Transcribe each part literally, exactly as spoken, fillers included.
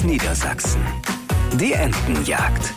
Niedersachsen. Die Entenjagd.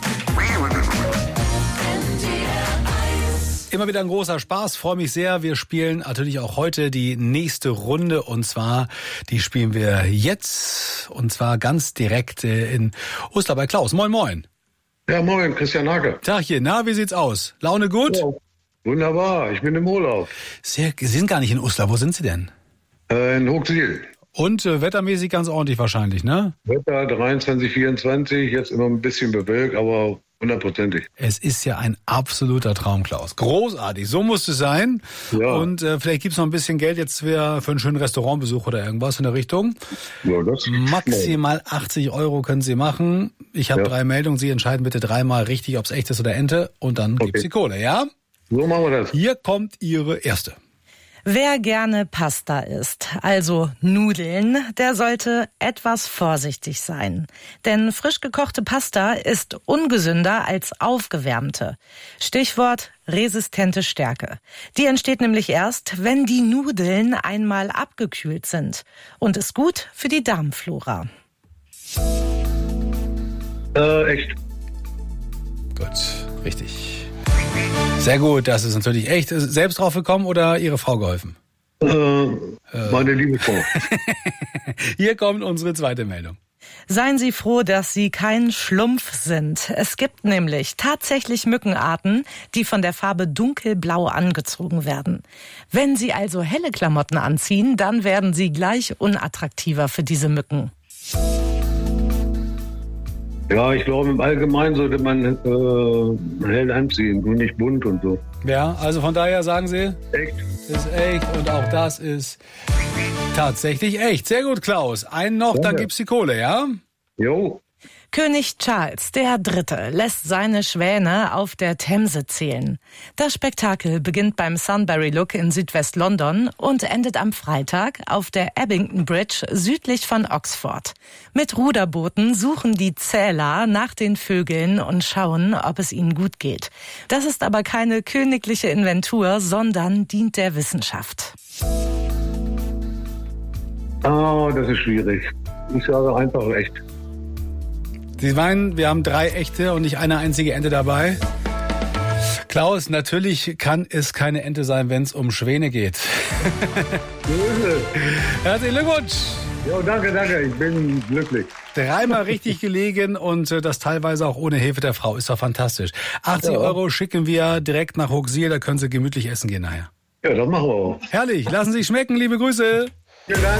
Immer wieder ein großer Spaß, freue mich sehr. Wir spielen natürlich auch heute die nächste Runde und zwar, die spielen wir jetzt und zwar ganz direkt in Uslar bei Klaus. Moin, moin. Ja, moin, Christian Hake. Tagchen, na, wie sieht's aus? Laune gut? Ja, wunderbar, ich bin im Urlaub. Sehr, Sie sind gar nicht in Uslar, wo sind Sie denn? Äh, in Hochsiel. Und äh, wettermäßig ganz ordentlich wahrscheinlich, ne? Wetter dreiundzwanzig, vierundzwanzig, jetzt immer ein bisschen bewölkt, aber hundertprozentig. Es ist ja ein absoluter Traum, Klaus. Großartig, so muss es sein. Ja. Und äh, vielleicht gibt's noch ein bisschen Geld jetzt für, für einen schönen Restaurantbesuch oder irgendwas in der Richtung. Ja, das Maximal achtzig Euro können Sie machen. Ich habe Ja. drei Meldungen. Sie entscheiden bitte dreimal richtig, ob's echt ist oder Ente. Und dann Okay. gibt's die Kohle, ja? So machen wir das. Hier kommt Ihre erste. Wer gerne Pasta isst, also Nudeln, der sollte etwas vorsichtig sein. Denn frisch gekochte Pasta ist ungesünder als aufgewärmte. Stichwort resistente Stärke. Die entsteht nämlich erst, wenn die Nudeln einmal abgekühlt sind und ist gut für die Darmflora. Äh, echt. Gut, richtig. Sehr gut, das ist natürlich echt. Selbst drauf gekommen oder Ihre Frau geholfen? Äh, meine liebe Frau. Hier kommt unsere zweite Meldung. Seien Sie froh, dass Sie kein Schlumpf sind. Es gibt nämlich tatsächlich Mückenarten, die von der Farbe dunkelblau angezogen werden. Wenn Sie also helle Klamotten anziehen, dann werden Sie gleich unattraktiver für diese Mücken. Ja, ich glaube, im Allgemeinen sollte man äh, hell anziehen und nicht bunt und so. Ja, also von daher sagen Sie, Echt? ist echt und auch das ist tatsächlich echt. Sehr gut, Klaus. Einen noch, dann Danke. gibt's die Kohle, ja? Jo. König Charles der Dritte lässt seine Schwäne auf der Themse zählen. Das Spektakel beginnt beim Sunbury Look in Südwest-London und endet am Freitag auf der Abington Bridge südlich von Oxford. Mit Ruderbooten suchen die Zähler nach den Vögeln und schauen, ob es ihnen gut geht. Das ist aber keine königliche Inventur, sondern dient der Wissenschaft. Ah, das ist schwierig. Ich sage einfach echt. Sie meinen, wir haben drei echte und nicht eine einzige Ente dabei? Klaus, natürlich kann es keine Ente sein, wenn es um Schwäne geht. So ist es. Herzlichen Glückwunsch! Jo, danke, danke. Ich bin glücklich. Dreimal richtig gelegen und äh, das teilweise auch ohne Hilfe der Frau. Ist doch fantastisch. achtzig Ja. Euro schicken wir direkt nach Hochsiel, da können Sie gemütlich essen gehen nachher. Ja, das machen wir auch. Herrlich, lassen Sie sich schmecken, liebe Grüße. Vielen Dank.